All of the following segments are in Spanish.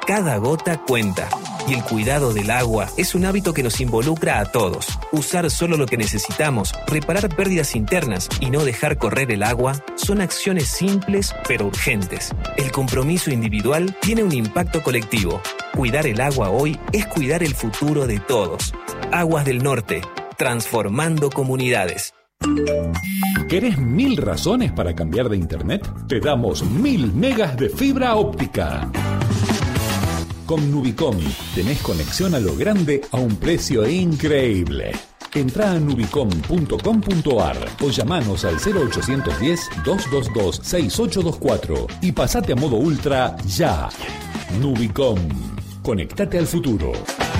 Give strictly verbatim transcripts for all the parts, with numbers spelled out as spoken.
Cada gota cuenta. Y el cuidado del agua es un hábito que nos involucra a todos. Usar solo lo que necesitamos, reparar pérdidas internas y no dejar correr el agua son acciones simples pero urgentes. El compromiso individual tiene un impacto colectivo. Cuidar el agua hoy es cuidar el futuro de todos. Aguas del Norte, transformando comunidades. ¿Querés mil razones para cambiar de internet? Te damos mil megas de fibra óptica. Con Nubicom tenés conexión a lo grande a un precio increíble. Entrá a nubicom punto com punto ar o llamanos al cero ochocientos diez, doscientos veintidós, sesenta y ocho veinticuatro y pasate a modo ultra ya. Nubicom. Conectate al futuro.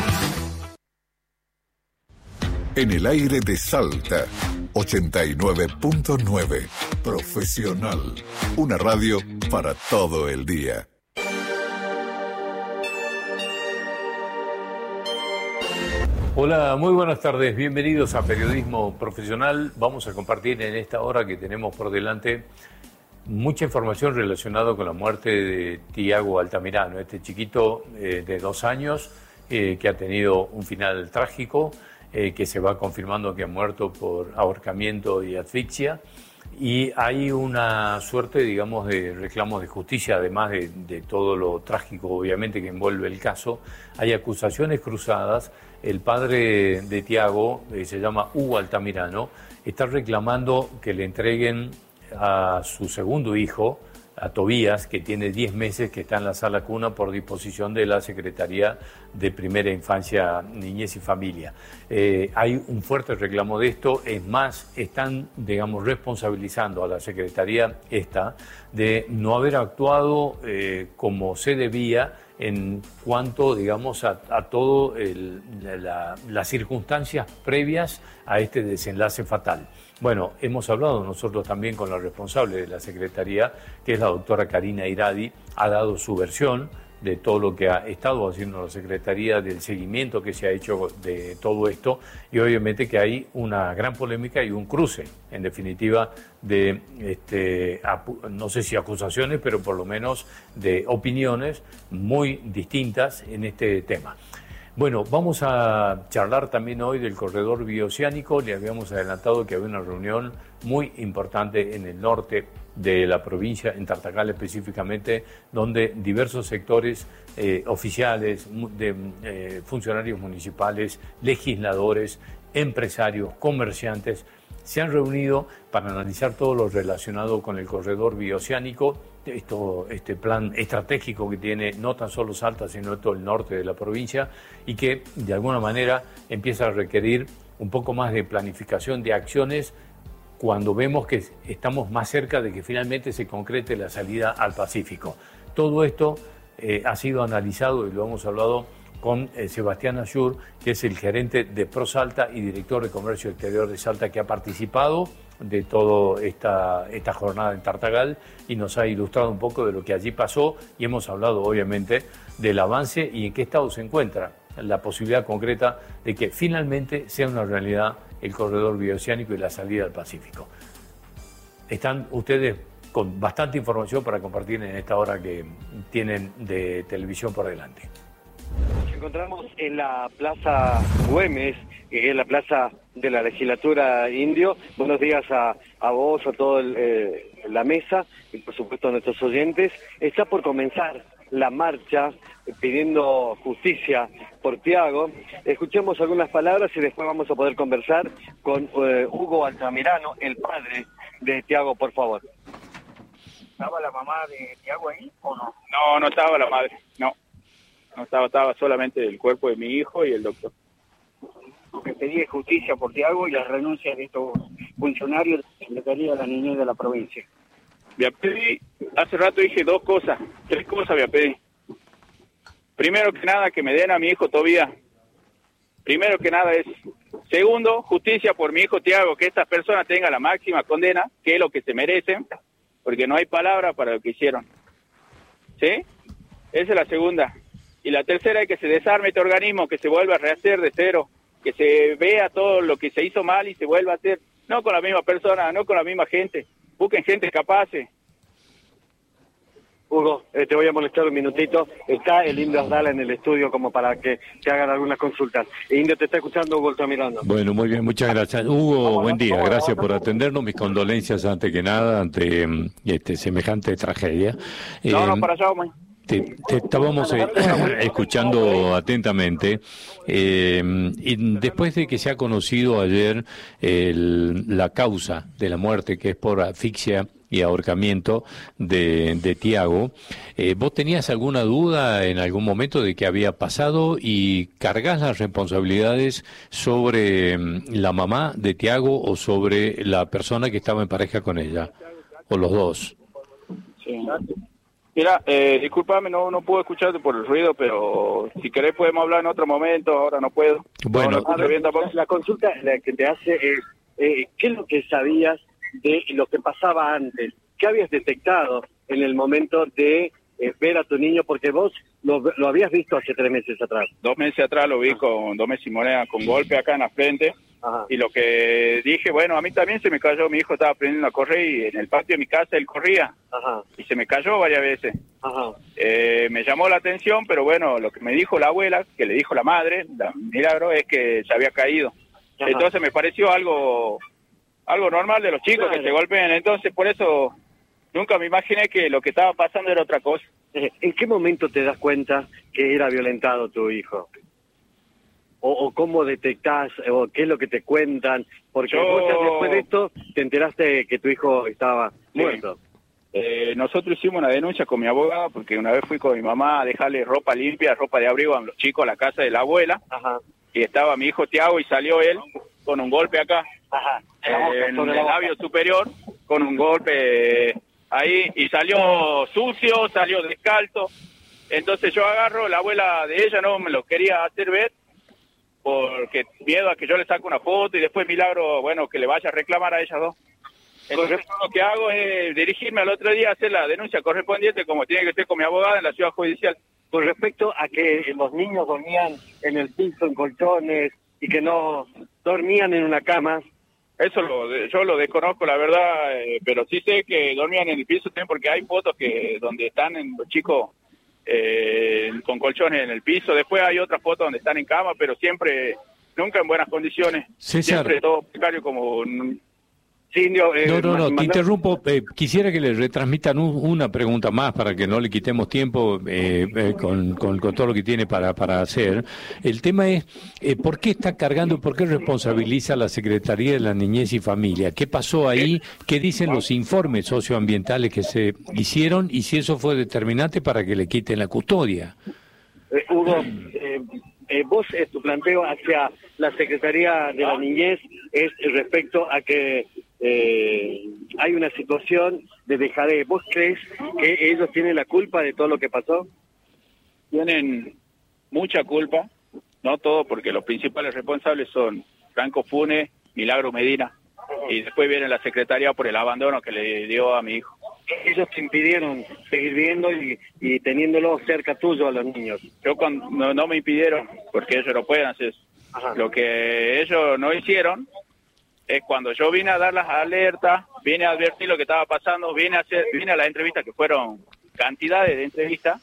En el aire de Salta, ochenta y nueve punto nueve. Profesional. Una radio para todo el día. Hola, muy buenas tardes. Bienvenidos a Periodismo Profesional. Vamos a compartir en esta hora que tenemos por delante mucha información relacionada con la muerte de Tiago Altamirano, este chiquito eh, de dos años eh, que ha tenido un final trágico, eh, que se va confirmando que ha muerto por ahorcamiento y asfixia. Y hay una suerte, digamos, de reclamos de justicia, además de, de todo lo trágico, obviamente, que envuelve el caso. Hay acusaciones cruzadas. El padre de Tiago, eh, se llama Hugo Altamirano, está reclamando que le entreguen a su segundo hijo, a Tobías, que tiene diez meses, que está en la sala cuna por disposición de la Secretaría de Primera Infancia, Niñez y Familia. Eh, hay un fuerte reclamo de esto, es más, están, digamos, responsabilizando a la Secretaría esta de no haber actuado eh, como se debía en cuanto, digamos, a, a todo el, la, las circunstancias previas a este desenlace fatal. Bueno, hemos hablado nosotros también con la responsable de la Secretaría, que es la doctora Karina Iradi, ha dado su versión de todo lo que ha estado haciendo la Secretaría, del seguimiento que se ha hecho de todo esto, y obviamente que hay una gran polémica y un cruce, en definitiva, de, este, no sé si acusaciones, pero por lo menos de opiniones muy distintas en este tema. Bueno, vamos a charlar también hoy del corredor bioceánico. Le habíamos adelantado que había una reunión muy importante en el norte de la provincia, en Tartagal específicamente, donde diversos sectores eh, oficiales, de, eh, funcionarios municipales, legisladores, empresarios, comerciantes, se han reunido para analizar todo lo relacionado con el corredor bioceánico, esto, este plan estratégico que tiene no tan solo Salta, sino todo el norte de la provincia, y que de alguna manera empieza a requerir un poco más de planificación de acciones cuando vemos que estamos más cerca de que finalmente se concrete la salida al Pacífico. Todo esto eh, ha sido analizado y lo hemos hablado con eh, Sebastián Ayur, que es el gerente de ProSalta y director de Comercio Exterior de Salta, que ha participado de toda esta, esta jornada en Tartagal y nos ha ilustrado un poco de lo que allí pasó, y hemos hablado obviamente del avance y en qué estado se encuentra la posibilidad concreta de que finalmente sea una realidad el corredor bioceánico y la salida al Pacífico. Están ustedes con bastante información para compartir en esta hora que tienen de televisión por delante. Nos encontramos en la Plaza Güemes, que es la plaza de la legislatura indio. Buenos días a, a vos, a toda eh, la mesa y por supuesto a nuestros oyentes. Está por comenzar la marcha pidiendo justicia por Tiago. Escuchemos algunas palabras y después vamos a poder conversar con eh, Hugo Altamirano, el padre de Tiago, por favor. ¿Estaba la mamá de Tiago ahí o no? No, no estaba la madre, no. No estaba, estaba solamente el cuerpo de mi hijo y el doctor. Que pedí justicia por Tiago y la renuncia de estos funcionarios de la Secretaría de la Niñez de la provincia. Voy a pedir, hace rato dije dos cosas, tres cosas voy a pedir. Primero que nada, que me den a mi hijo Tobías. Primero que nada es. Segundo, justicia por mi hijo Tiago, que esta persona tenga la máxima condena, que es lo que se merecen, porque no hay palabra para lo que hicieron. ¿Sí? Esa es la segunda. Y la tercera es que se desarme este organismo, que se vuelva a rehacer de cero, que se vea todo lo que se hizo mal y se vuelva a hacer, no con la misma persona, no con la misma gente, busquen gente capaz. Hugo, eh, te voy a molestar un minutito. Está el Indio Asdala en el estudio como para que te hagan algunas consultas. Indio, te está escuchando, Hugo Altamirano. Bueno, muy bien, muchas gracias. Hugo, buen día, gracias por atendernos. Mis condolencias antes que nada ante este, semejante tragedia. No, eh, no, para allá, hombre. Te, te estábamos eh, escuchando atentamente eh, y después de que se ha conocido ayer el, la causa de la muerte, que es por asfixia y ahorcamiento de, de Tiago, eh, ¿vos tenías alguna duda en algún momento de qué había pasado y cargas las responsabilidades sobre la mamá de Tiago o sobre la persona que estaba en pareja con ella, o los dos? Sí. Mira, eh, discúlpame, no no puedo escucharte por el ruido, pero si querés podemos hablar en otro momento, ahora no puedo. Bueno, no, no, la, la, la consulta la que te hace es, eh, ¿qué es lo que sabías de lo que pasaba antes? ¿Qué habías detectado en el momento de eh, ver a tu niño? Porque vos lo, lo habías visto hace tres meses atrás. Dos meses atrás lo vi con dos meses y moneda, con golpe acá en la frente. Ajá. Y lo que dije, bueno, a mí también se me cayó, mi hijo estaba aprendiendo a correr y en el patio de mi casa él corría. Ajá. Y se me cayó varias veces. Ajá. Eh, me llamó la atención, pero bueno, lo que me dijo la abuela, que le dijo la madre, la milagro, es que se había caído. Ajá. Entonces me pareció algo algo normal de los chicos, claro, que se golpeen. Entonces por eso nunca me imaginé que lo que estaba pasando era otra cosa. ¿En qué momento te das cuenta que era violentado tu hijo? O, o cómo detectás, o qué es lo que te cuentan, porque Yo... vos ya después de esto te enteraste que tu hijo estaba muerto. Sí. Eh, nosotros hicimos una denuncia con mi abogada, porque una vez fui con mi mamá a dejarle ropa limpia, ropa de abrigo a los chicos a la casa de la abuela. Ajá. Y estaba mi hijo Tiago y salió él con un golpe acá, Ajá. eh, en el labio superior, con un golpe ahí, y salió sucio, salió descalzo. Entonces yo agarro, la abuela de ella no me lo quería hacer ver, porque miedo a que yo le saque una foto y después milagro, bueno, que le vaya a reclamar a ellas dos. Entonces yo lo que hago es dirigirme al otro día a hacer la denuncia correspondiente, como tiene que ser con mi abogada en la ciudad judicial. Con respecto a que los niños dormían en el piso, en colchones, y que no dormían en una cama. Eso lo, yo lo desconozco, la verdad, eh, pero sí sé que dormían en el piso también, porque hay fotos que donde están en, los chicos eh, con colchones en el piso. Después hay otras fotos donde están en cama, pero siempre, nunca en buenas condiciones. César. Siempre todo precario como... Sí, Indio, eh, no, no, no, mandar... te interrumpo. Eh, quisiera que le retransmitan un, una pregunta más para que no le quitemos tiempo eh, eh, con, con, con todo lo que tiene para, para hacer. El tema es, eh, ¿por qué está cargando, por qué responsabiliza la Secretaría de la Niñez y Familia? ¿Qué pasó ahí? ¿Qué dicen los informes socioambientales que se hicieron? Y si eso fue determinante para que le quiten la custodia. Eh, Hugo, eh, eh, vos, eh, tu planteo hacia la Secretaría de la Niñez es respecto a que Eh, hay una situación de dejadez. ¿Vos crees que ellos tienen la culpa de todo lo que pasó? Tienen mucha culpa, no todo, porque los principales responsables son Franco Funes, Milagro Medina, y después viene la Secretaría por el abandono que le dio a mi hijo. Ellos te impidieron seguir viendo y, y teniéndolo cerca tuyo a los niños. Yo cuando, no, no me impidieron, porque ellos no pueden hacer eso. Ajá. Lo que ellos no hicieron es cuando yo vine a dar las alertas, vine a advertir lo que estaba pasando, vine a hacer, vine a las entrevistas, que fueron cantidades de entrevistas,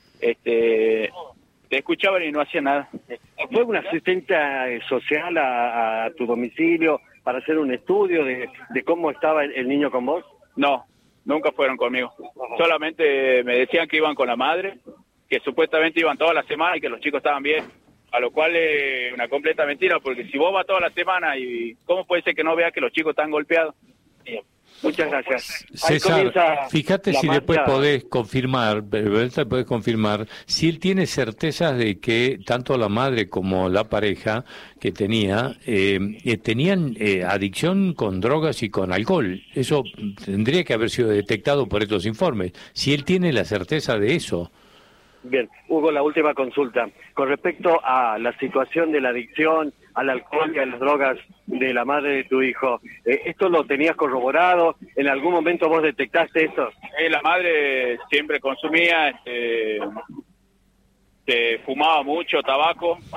este, te escuchaban y no hacían nada. ¿Fue una asistenta social a, a tu domicilio para hacer un estudio de, de cómo estaba el, el niño con vos? No, nunca fueron conmigo. Ajá. Solamente me decían que iban con la madre, que supuestamente iban toda la semana y que los chicos estaban bien. A lo cual es una completa mentira, porque si vos vas toda la semana, y ¿cómo puede ser que no veas que los chicos están golpeados? Bien. Muchas gracias. César, fíjate si marcha. Después podés confirmar, podés confirmar, si él tiene certezas de que tanto la madre como la pareja que tenía, eh, eh, tenían eh, adicción con drogas y con alcohol. Eso tendría que haber sido detectado por estos informes. Si él tiene la certeza de eso. Bien, Hugo, la última consulta. Con respecto a la situación de la adicción al alcohol y a las drogas de la madre de tu hijo, eh, ¿esto lo tenías corroborado? ¿En algún momento vos detectaste eso? Eh, la madre siempre consumía, este, este, fumaba mucho tabaco,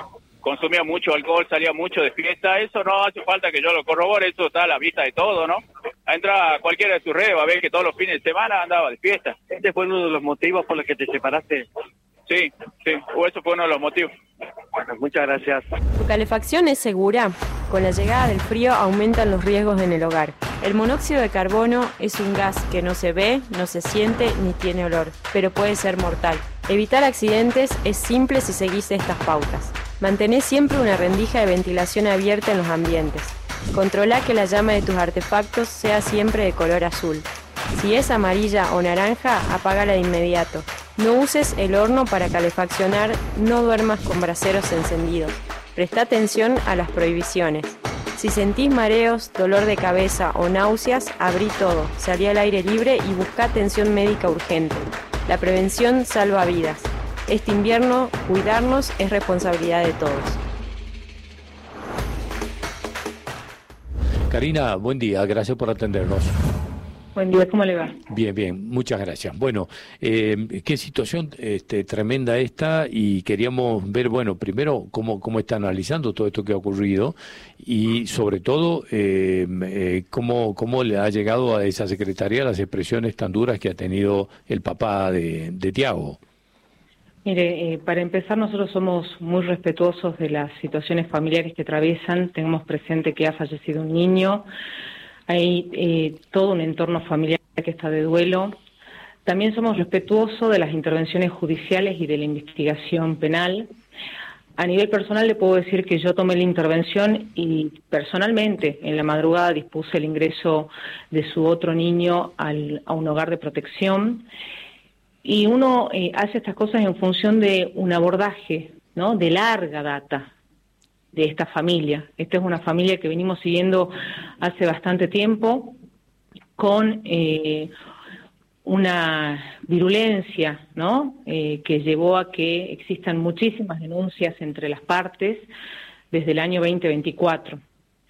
consumía mucho alcohol, salía mucho de fiesta. Eso no hace falta que yo lo corrobore, eso está a la vista de todo, ¿no? Entra a cualquiera de sus redes, va a ver que todos los fines de semana andaba de fiesta. ¿Este fue uno de los motivos por los que te separaste? Sí, sí, o eso fue uno de los motivos. Bueno, muchas gracias. ¿Tu calefacción es segura? Con la llegada del frío aumentan los riesgos en el hogar. El monóxido de carbono es un gas que no se ve, no se siente ni tiene olor, pero puede ser mortal. Evitar accidentes es simple si seguís estas pautas. Mantené siempre una rendija de ventilación abierta en los ambientes. Controla que la llama de tus artefactos sea siempre de color azul. Si es amarilla o naranja, apágala de inmediato. No uses el horno para calefaccionar, no duermas con braseros encendidos. Presta atención a las prohibiciones. Si sentís mareos, dolor de cabeza o náuseas, abrí todo, salí al aire libre y busca atención médica urgente. La prevención salva vidas. Este invierno, cuidarnos es responsabilidad de todos. Karina, buen día, gracias por atendernos. Buen día, ¿cómo le va? Bien, bien, muchas gracias. Bueno, eh, qué situación este, tremenda esta, y queríamos ver, bueno, primero cómo, cómo está analizando todo esto que ha ocurrido y sobre todo eh, eh, cómo, cómo le ha llegado a esa secretaría las expresiones tan duras que ha tenido el papá de, de Tiago. Mire, eh, para empezar, nosotros somos muy respetuosos de las situaciones familiares que atraviesan. Tenemos presente que ha fallecido un niño. Hay eh, todo un entorno familiar que está de duelo. También somos respetuosos de las intervenciones judiciales y de la investigación penal. A nivel personal le puedo decir que yo tomé la intervención y personalmente en la madrugada dispuse el ingreso de su otro niño al, a un hogar de protección. Y uno eh, hace estas cosas en función de un abordaje, ¿no?, de larga data de esta familia. Esta es una familia que venimos siguiendo hace bastante tiempo, con eh, una virulencia, ¿no?, eh, que llevó a que existan muchísimas denuncias entre las partes desde el año veinte veinticuatro.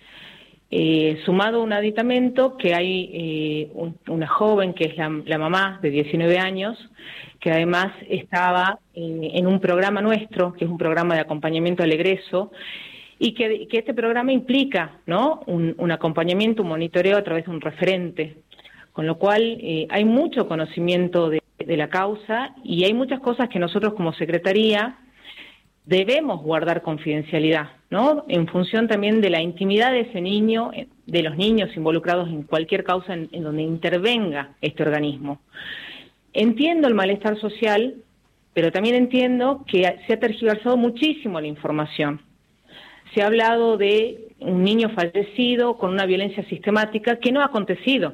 Eh, sumado a un aditamento que hay eh, un, una joven que es la, la mamá de diecinueve años, que además estaba eh, en un programa nuestro, que es un programa de acompañamiento al egreso, y que, que este programa implica, ¿no?, un, un acompañamiento, un monitoreo a través de un referente, con lo cual eh, hay mucho conocimiento de, de la causa y hay muchas cosas que nosotros como Secretaría debemos guardar confidencialidad, ¿no?, en función también de la intimidad de ese niño, de los niños involucrados en cualquier causa en, en donde intervenga este organismo. Entiendo el malestar social, pero también entiendo que se ha tergiversado muchísimo la información. Se ha hablado de un niño fallecido con una violencia sistemática que no ha acontecido.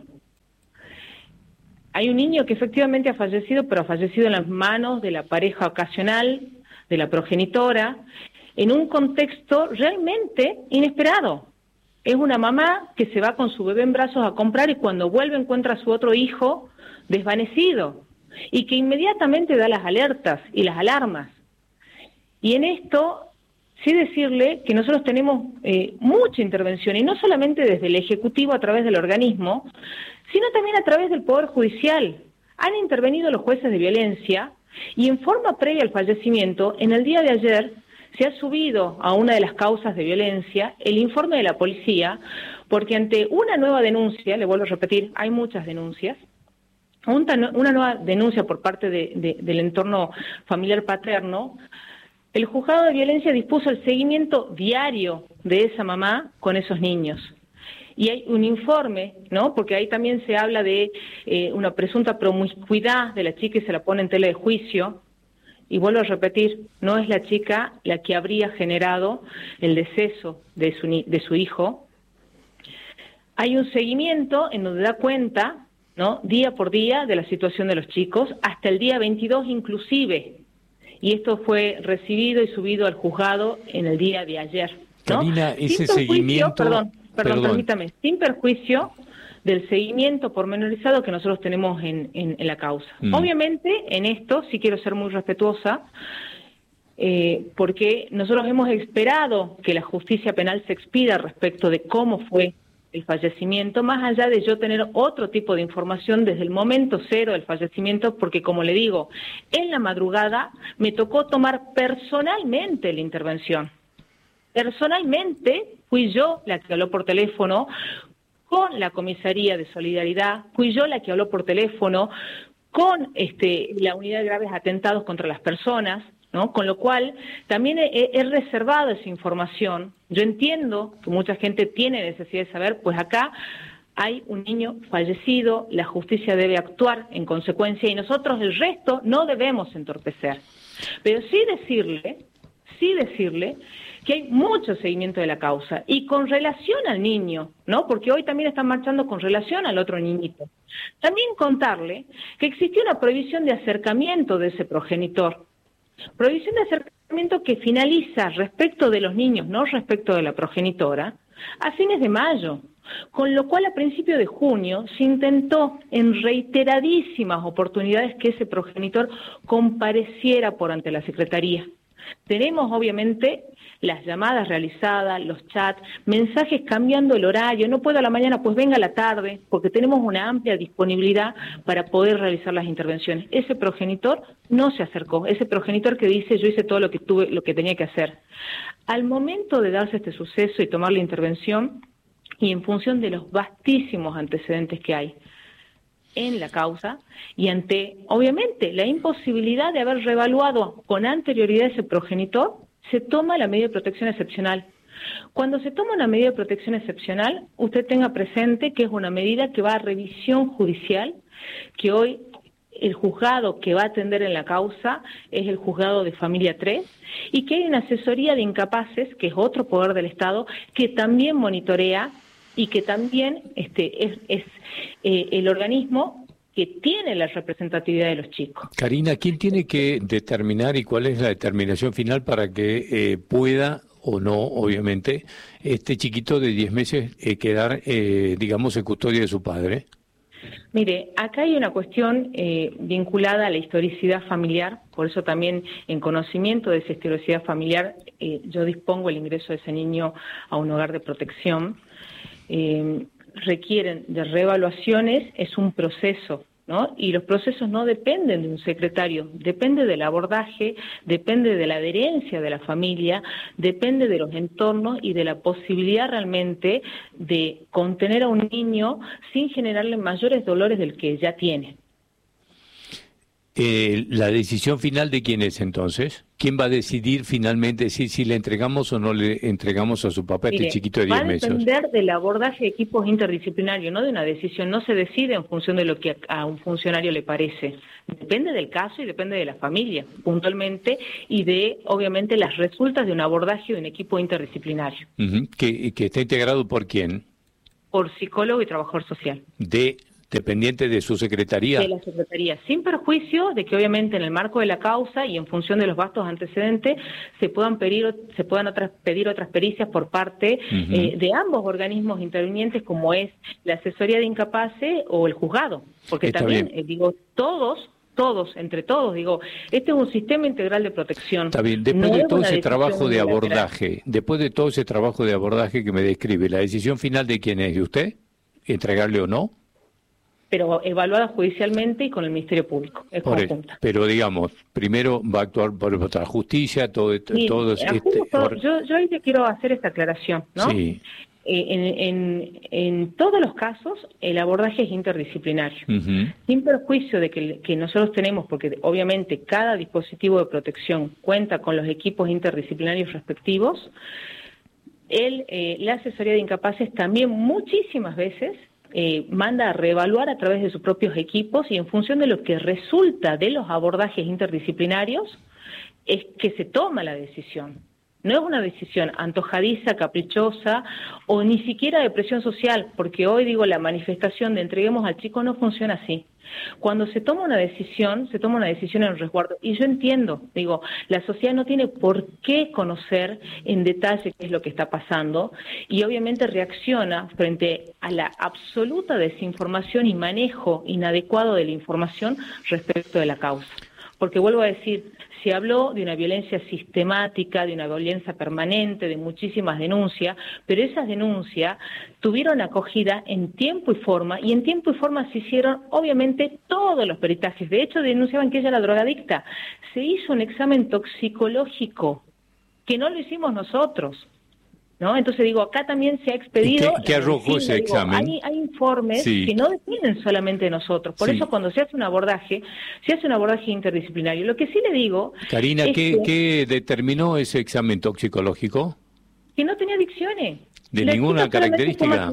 Hay un niño que efectivamente ha fallecido, pero ha fallecido en las manos de la pareja ocasional, de la progenitora, en un contexto realmente inesperado. Es una mamá que se va con su bebé en brazos a comprar y cuando vuelve encuentra a su otro hijo desvanecido y que inmediatamente da las alertas y las alarmas. Y en esto, sí decirle que nosotros tenemos eh, mucha intervención, y no solamente desde el Ejecutivo a través del organismo, sino también a través del Poder Judicial. Han intervenido los jueces de violencia y en forma previa al fallecimiento, en el día de ayer, se ha subido a una de las causas de violencia el informe de la policía, porque ante una nueva denuncia, le vuelvo a repetir, hay muchas denuncias, una nueva denuncia por parte de, de, del entorno familiar paterno, el juzgado de violencia dispuso el seguimiento diario de esa mamá con esos niños. Y hay un informe, ¿no?, porque ahí también se habla de eh, una presunta promiscuidad de la chica y se la pone en tela de juicio. Y vuelvo a repetir, no es la chica la que habría generado el deceso de su, de su hijo. Hay un seguimiento en donde da cuenta, ¿no?, día por día de la situación de los chicos, hasta el día veintidós inclusive. Y esto fue recibido y subido al juzgado en el día de ayer, ¿no? Karina, ese sin seguimiento... Perdón, perdón, perdón, permítame, sin perjuicio del seguimiento pormenorizado que nosotros tenemos en, en, en la causa. Mm. Obviamente, en esto sí quiero ser muy respetuosa, eh, porque nosotros hemos esperado que la justicia penal se expida respecto de cómo fue el fallecimiento, más allá de yo tener otro tipo de información desde el momento cero del fallecimiento, porque como le digo, en la madrugada me tocó tomar personalmente la intervención. Personalmente fui yo la que habló por teléfono con la Comisaría de Solidaridad, fui yo la que habló por teléfono con este, la Unidad de Graves Atentados contra las Personas, ¿no? Con lo cual también he, he reservado esa información. Yo entiendo que mucha gente tiene necesidad de saber, pues acá hay un niño fallecido, la justicia debe actuar en consecuencia y nosotros el resto no debemos entorpecer. Pero sí decirle, sí decirle que hay mucho seguimiento de la causa y con relación al niño, ¿no? Porque hoy también están marchando con relación al otro niñito. También contarle que existió una prohibición de acercamiento de ese progenitor. Prohibición de acercamiento que finaliza respecto de los niños, no respecto de la progenitora, a fines de mayo. Con lo cual a principios de junio se intentó en reiteradísimas oportunidades que ese progenitor compareciera por ante la Secretaría. Tenemos obviamente las llamadas realizadas, los chats, mensajes cambiando el horario, no puedo a la mañana, pues venga a la tarde, porque tenemos una amplia disponibilidad para poder realizar las intervenciones. Ese progenitor no se acercó, ese progenitor que dice yo hice todo lo que tuve, lo que tenía que hacer. Al momento de darse este suceso y tomar la intervención, y en función de los vastísimos antecedentes que hay en la causa y ante, obviamente, la imposibilidad de haber reevaluado con anterioridad ese progenitor, se toma la medida de protección excepcional. Cuando se toma una medida de protección excepcional, usted tenga presente que es una medida que va a revisión judicial, que hoy el juzgado que va a atender en la causa es el juzgado de familia tres, y que hay una asesoría de incapaces, que es otro poder del Estado, que también monitorea y que también este, es, es eh, el organismo que tiene la representatividad de los chicos. Karina, ¿quién tiene que determinar y cuál es la determinación final para que eh, pueda o no, obviamente, este chiquito de diez meses eh, quedar, eh, digamos, en custodia de su padre? Mire, acá hay una cuestión eh, vinculada a la historicidad familiar, por eso también en conocimiento de esa historicidad familiar eh, yo dispongo el ingreso de ese niño a un hogar de protección. Eh, requieren de reevaluaciones, es un proceso, ¿no? Y los procesos no dependen de un secretario, depende del abordaje, depende de la adherencia de la familia, depende de los entornos y de la posibilidad realmente de contener a un niño sin generarle mayores dolores del que ya tiene. Eh, ¿La decisión final de quién es entonces? ¿Quién va a decidir finalmente si, si le entregamos o no le entregamos a su papá Mire, este chiquito de diez meses? Va a depender del abordaje de equipos interdisciplinarios, no de una decisión. No se decide en función de lo que a un funcionario le parece. Depende del caso y depende de la familia, puntualmente, y de, obviamente, las resultas de un abordaje de un equipo interdisciplinario. Uh-huh. ¿Que, que está integrado por quién? Por psicólogo y trabajador social. De... ¿Dependiente de su secretaría? De la secretaría, sin perjuicio de que obviamente en el marco de la causa y en función de los vastos antecedentes se puedan pedir, se puedan otras, pedir otras pericias por parte uh-huh. eh, de ambos organismos intervinientes, como es la asesoría de incapaces o el juzgado, porque Está también, eh, digo, todos todos, entre todos, digo, este es un sistema integral de protección. Está bien, después no de todo ese trabajo de abordaje, después de todo ese trabajo de abordaje que me describe, ¿la decisión final de quién es? ¿De usted? ¿Entregarle o no? Pero evaluada judicialmente y con el Ministerio Público, es por conjunta. El, pero digamos, primero va a actuar por otra justicia, todo, sí, todo este, todo, yo, yo ahí te quiero hacer esta aclaración, ¿no? Sí. Eh, en, en, en todos los casos el abordaje es interdisciplinario, uh-huh. sin perjuicio de que, que nosotros tenemos, porque obviamente cada dispositivo de protección cuenta con los equipos interdisciplinarios respectivos, el, eh, la asesoría de incapaces también muchísimas veces Eh, manda a reevaluar a través de sus propios equipos y en función de lo que resulta de los abordajes interdisciplinarios es que se toma la decisión. No es una decisión antojadiza, caprichosa o ni siquiera de presión social, porque hoy digo la manifestación de entreguemos al chico no funciona así. Cuando se toma una decisión, se toma una decisión en resguardo. Y yo entiendo, digo, la sociedad no tiene por qué conocer en detalle qué es lo que está pasando y obviamente reacciona frente a la absoluta desinformación y manejo inadecuado de la información respecto de la causa. Porque vuelvo a decir, se habló de una violencia sistemática, de una violencia permanente, de muchísimas denuncias, pero esas denuncias tuvieron acogida en tiempo y forma, y en tiempo y forma se hicieron, obviamente, todos los peritajes. De hecho, denunciaban que ella era drogadicta. Se hizo un examen toxicológico, que no lo hicimos nosotros. ¿no? Entonces digo, acá también se ha expedido... ¿Qué, qué arrojó ese digo, examen? Hay, hay informes sí. que no dependen solamente de nosotros. Por sí. eso cuando se hace un abordaje, se hace un abordaje interdisciplinario. Lo que sí le digo... Karina, es ¿qué, que, ¿qué determinó ese examen toxicológico? Que no tenía adicciones. ¿De la ninguna característica?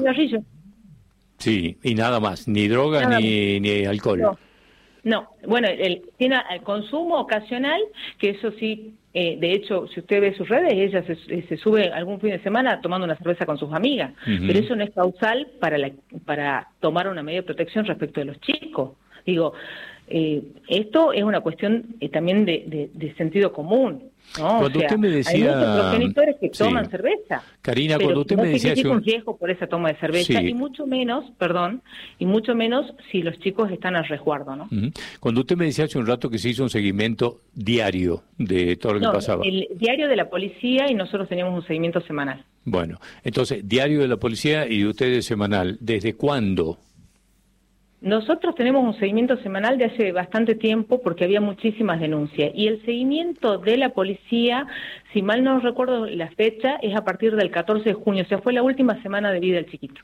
Sí, y nada más, ni droga nada ni, ni alcohol. No, no. bueno, el, tiene el consumo ocasional, que eso sí... Eh, de hecho, si usted ve sus redes, ella se, se sube algún fin de semana tomando una cerveza con sus amigas, uh-huh. pero eso no es causal para, la, para tomar una medida de protección respecto de los chicos. Digo, eh, esto es una cuestión eh, también de, de, de sentido común, ¿no? Cuando o sea, usted me decía... hay muchos progenitores que sí. toman cerveza. Karina, pero cuando usted no me decía... No un riesgo por esa toma de cerveza, sí. y mucho menos, perdón, y mucho menos si los chicos están a resguardo, ¿no? Uh-huh. Cuando usted me decía hace un rato que se hizo un seguimiento diario de todo lo que no, pasaba. El diario de la policía y nosotros teníamos un seguimiento semanal. Bueno, entonces, diario de la policía y de ustedes semanal. ¿Desde cuándo? Nosotros tenemos un seguimiento semanal de hace bastante tiempo porque había muchísimas denuncias. Y el seguimiento de la policía, si mal no recuerdo la fecha, es a partir del catorce de junio. O sea, fue la última semana de vida del chiquito.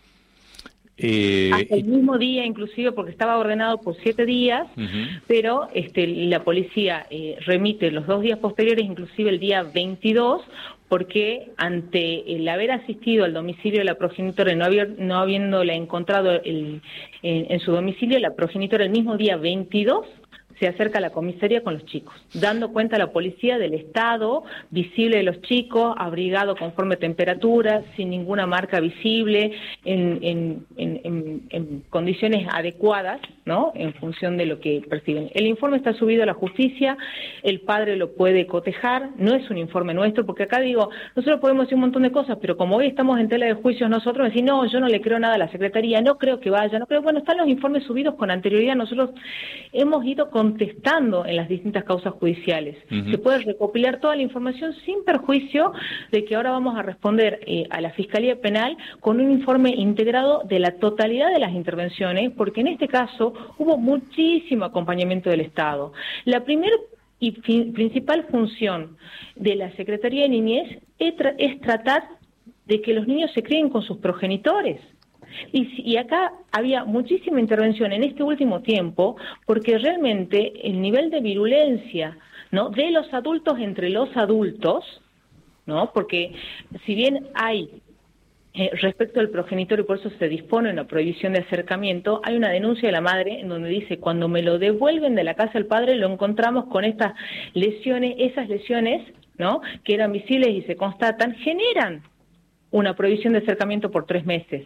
Eh, Hasta el mismo día, inclusive, porque estaba ordenado por siete días, uh-huh. pero este, la policía eh, remite los dos días posteriores, inclusive el día veintidós, porque ante el haber asistido al domicilio de la progenitora y no, haber, no habiéndola encontrado el, en, en su domicilio, la progenitora el mismo día veintidós se acerca a la comisaría con los chicos, dando cuenta a la policía del estado visible de los chicos, abrigado conforme temperatura, sin ninguna marca visible, en, en, en, en, en condiciones adecuadas, ¿no? En función de lo que perciben. El informe está subido a la justicia, el padre lo puede cotejar, no es un informe nuestro, porque acá digo, nosotros podemos decir un montón de cosas, pero como hoy estamos en tela de juicios nosotros, decir, no, yo no le creo nada a la Secretaría, no creo que vaya, no creo, bueno, están los informes subidos con anterioridad, nosotros hemos ido con contestando en las distintas causas judiciales. Uh-huh. Se puede recopilar toda la información sin perjuicio de que ahora vamos a responder eh, a la Fiscalía Penal con un informe integrado de la totalidad de las intervenciones, porque en este caso hubo muchísimo acompañamiento del Estado. La primera y fin, principal función de la Secretaría de Niñez es, tra- es tratar de que los niños se críen con sus progenitores. Y, y acá había muchísima intervención en este último tiempo porque realmente el nivel de virulencia, ¿no?, de los adultos entre los adultos, ¿no?, porque si bien hay eh, respecto al progenitor y por eso se dispone una prohibición de acercamiento, hay una denuncia de la madre en donde dice cuando me lo devuelven de la casa del padre lo encontramos con estas lesiones, esas lesiones, ¿no?, que eran visibles y se constatan, generan una prohibición de acercamiento por tres meses.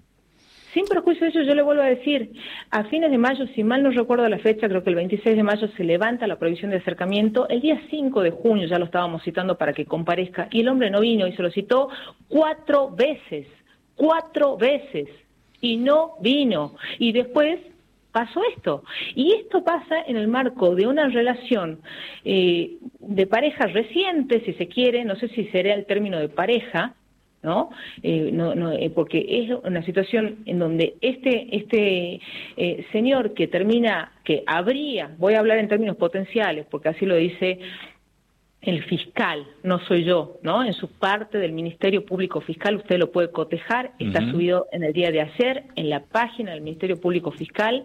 Sin perjuicio de eso, yo le vuelvo a decir, a fines de mayo, si mal no recuerdo la fecha, creo que el veintiséis de mayo se levanta la prohibición de acercamiento, el día cinco de junio ya lo estábamos citando para que comparezca, y el hombre no vino y se lo citó cuatro veces, cuatro veces, y no vino. Y después pasó esto. Y esto pasa en el marco de una relación eh, de pareja reciente, si se quiere, no sé si sería el término de pareja, ¿no? Eh, no, no eh, porque es una situación en donde este este eh, señor que termina, que habría, voy a hablar en términos potenciales, porque así lo dice el fiscal, no soy yo, ¿no? En su parte del Ministerio Público Fiscal, usted lo puede cotejar, está uh-huh. subido en el día de ayer, en la página del Ministerio Público Fiscal.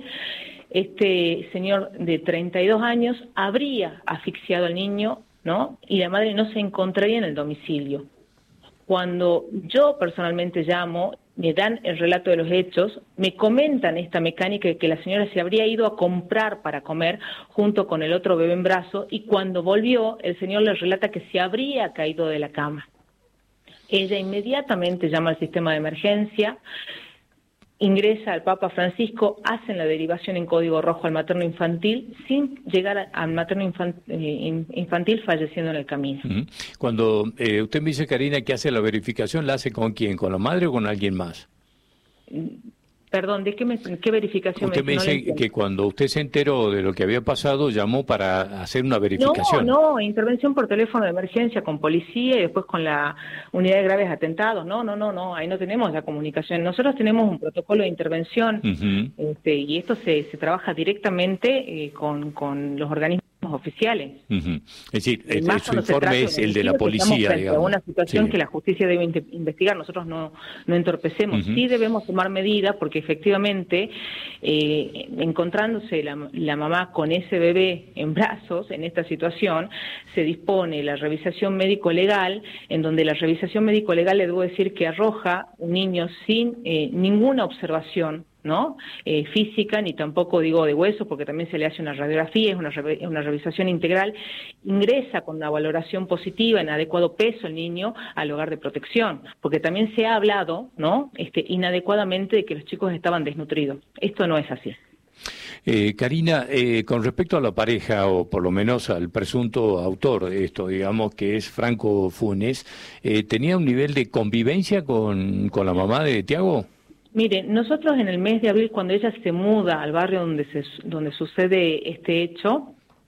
Este señor de treinta y dos años habría asfixiado al niño, ¿no? Y la madre no se encontraría en el domicilio. Cuando yo personalmente llamo, me dan el relato de los hechos, me comentan esta mecánica de que la señora se habría ido a comprar para comer junto con el otro bebé en brazo y cuando volvió, el señor le relata que se habría caído de la cama. Ella inmediatamente llama al sistema de emergencia, ingresa al Papa Francisco, hacen la derivación en código rojo al materno infantil, sin llegar al materno infantil, infantil falleciendo en el camino. Cuando eh, usted me dice, Karina, que hace la verificación, ¿la hace con quién? ¿Con la madre o con alguien más? Perdón, ¿de qué, me, qué verificación? Usted me, me dice no que cuando usted se enteró de lo que había pasado, llamó para hacer una verificación. No, no, intervención por teléfono de emergencia con policía y después con la unidad de graves atentados. No, no, no, no, ahí no tenemos la comunicación. Nosotros tenemos un protocolo de intervención uh-huh. este, y esto se, se trabaja directamente eh, con, con los organismos oficiales. Uh-huh. Es decir, el, su informe es el de la policía, digamos. Una situación sí. que la justicia debe in- investigar, nosotros no, no entorpecemos. Uh-huh. Sí debemos tomar medidas porque efectivamente, eh, encontrándose la, la mamá con ese bebé en brazos, en esta situación, se dispone la revisación médico-legal, en donde la revisación médico-legal le debo decir que arroja un niño sin eh, ninguna observación, ¿no? Eh, física, ni tampoco digo de hueso, porque también se le hace una radiografía, es una, re una revisación integral, ingresa con una valoración positiva, en adecuado peso el niño al hogar de protección, porque también se ha hablado, ¿no? Este, inadecuadamente de que los chicos estaban desnutridos. Esto no es así. Eh, Karina, eh, con respecto a la pareja, o por lo menos al presunto autor de esto, digamos, que es Franco Funes, eh, ¿tenía un nivel de convivencia con, con la mamá de Tiago? Mire, nosotros en el mes de abril, cuando ella se muda al barrio donde se donde sucede este hecho,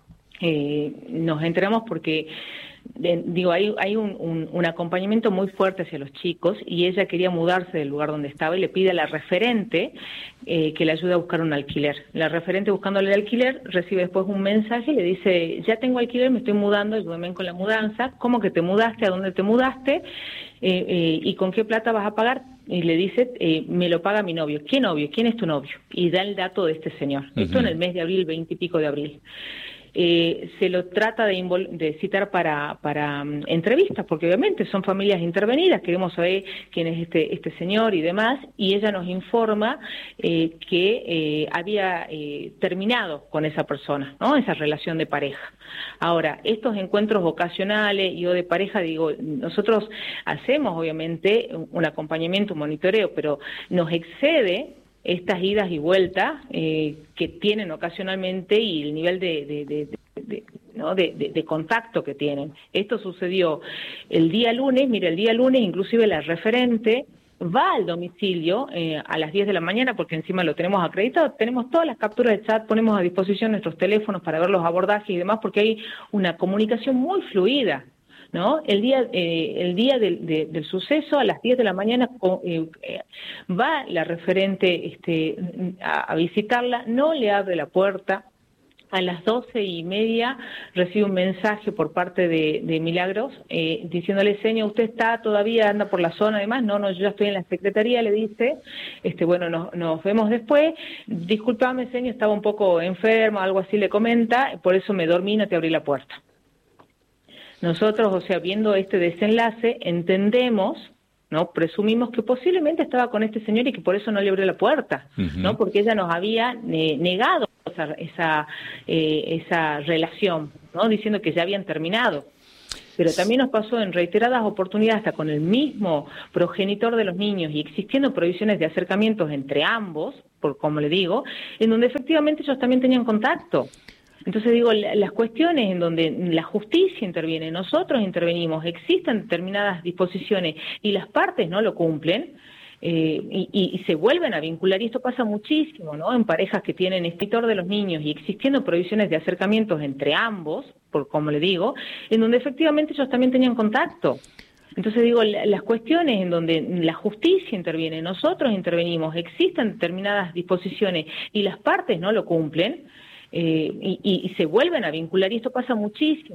eh, nos enteramos porque, de, digo, hay, hay un, un, un acompañamiento muy fuerte hacia los chicos y ella quería mudarse del lugar donde estaba y le pide a la referente eh, que le ayude a buscar un alquiler. La referente, buscándole el alquiler, recibe después un mensaje y le dice: ya tengo alquiler, me estoy mudando, ayúdame con la mudanza. ¿Cómo que te mudaste? ¿A dónde te mudaste? Eh, eh, ¿y con qué plata vas a pagar? Y le dice, eh, me lo paga mi novio. ¿Qué novio? ¿Quién es tu novio? Y da el dato de este señor. Uh-huh. Esto en el mes de abril, veinte y pico de abril. Eh, se lo trata de, de citar para, para um, entrevistas, porque obviamente son familias intervenidas, queremos saber quién es este, este señor y demás, y ella nos informa eh, que eh, había eh, terminado con esa persona, ¿no? Esa relación de pareja. Ahora, estos encuentros ocasionales y o de pareja, digo, nosotros hacemos obviamente un acompañamiento, un monitoreo, pero nos excede estas idas y vueltas eh, que tienen ocasionalmente y el nivel de, de, de, de, de, ¿no? de, de, de contacto que tienen. Esto sucedió el día lunes, mire, el día lunes inclusive la referente va al domicilio eh, a las diez de la mañana, porque encima lo tenemos acreditado, tenemos todas las capturas de chat, ponemos a disposición nuestros teléfonos para ver los abordajes y demás, porque hay una comunicación muy fluida, ¿no? El día eh, el día del, de, del suceso, a las diez de la mañana, eh, eh, va la referente este, a, a visitarla, no le abre la puerta. A las doce y media recibe un mensaje por parte de, de Milagros eh, diciéndole: señor, ¿usted está todavía, anda por la zona? Además, no, no, yo ya estoy en la secretaría, le dice, este, bueno, nos, nos vemos después. Discúlpame, señor, estaba un poco enfermo, algo así le comenta, por eso me dormí y no te abrí la puerta. Nosotros, o sea, viendo este desenlace, entendemos, ¿no? Presumimos que posiblemente estaba con este señor y que por eso no le abrió la puerta, uh-huh. ¿no? Porque ella nos había eh, negado esa esa, eh, esa relación, ¿no? Diciendo que ya habían terminado. Pero también nos pasó en reiteradas oportunidades, hasta con el mismo progenitor de los niños, y existiendo prohibiciones de acercamientos entre ambos, por como le digo, en donde efectivamente ellos también tenían contacto. Entonces digo, las cuestiones en donde la justicia interviene, nosotros intervenimos, existen determinadas disposiciones y las partes no lo cumplen, eh, y, y, y se vuelven a vincular, y esto pasa muchísimo, ¿no? En parejas que tienen escritor de los niños y existiendo prohibiciones de acercamientos entre ambos, por como le digo, en donde efectivamente ellos también tenían contacto. Entonces digo, las cuestiones en donde la justicia interviene, nosotros intervenimos, existen determinadas disposiciones y las partes no lo cumplen, Eh, y, y, y se vuelven a vincular, y esto pasa muchísimo.